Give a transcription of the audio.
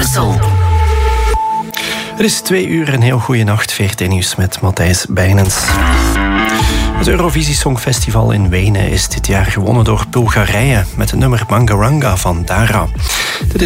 Brussel. Het is 2 uur, een heel goede nacht. VRT Nieuws met Matthijs Bijnens. Het Eurovisie Songfestival in Wenen is dit jaar gewonnen door Bulgarije met het nummer Bangaranga van Dara. Dit